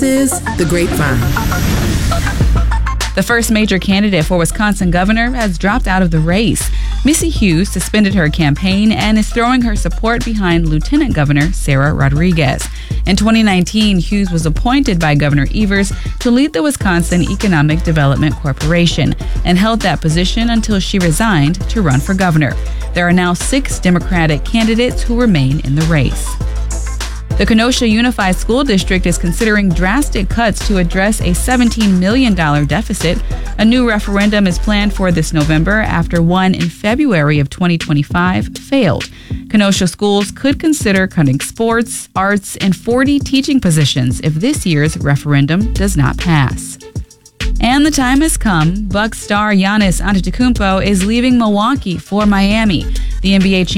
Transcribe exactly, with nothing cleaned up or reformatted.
This is The Grapevine. The first major candidate for Wisconsin governor has dropped out of the race. Missy Hughes suspended her campaign and is throwing her support behind Lieutenant Governor Sarah Rodriguez. In twenty nineteen, Hughes was appointed by Governor Evers to lead the Wisconsin Economic Development Corporation and held that position until she resigned to run for governor. There are now six Democratic candidates who remain in the race. The Kenosha Unified School District is considering drastic cuts to address a seventeen million dollars deficit. A new referendum is planned for this November after one in February of twenty twenty-five failed. Kenosha schools could consider cutting sports, arts, and forty teaching positions if this year's referendum does not pass. And the time has come. Bucks star Giannis Antetokounmpo is leaving Milwaukee for Miami. The N B A champion